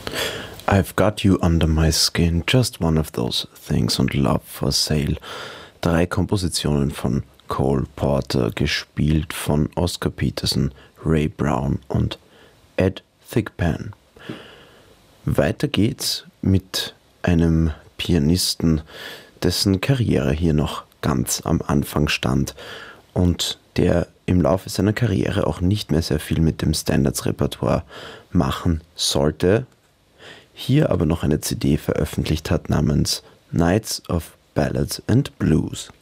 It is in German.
I've got you under my skin, just one of those things und Love for Sale. 3 Kompositionen von Cole Porter, gespielt von Oscar Peterson, Ray Brown und Ed Thigpen. Weiter geht's mit einem Pianisten, dessen Karriere hier noch ganz am Anfang stand und der im Laufe seiner Karriere auch nicht mehr sehr viel mit dem Standards-Repertoire machen sollte, hier aber noch eine CD veröffentlicht hat namens Nights of Ballads and Blues.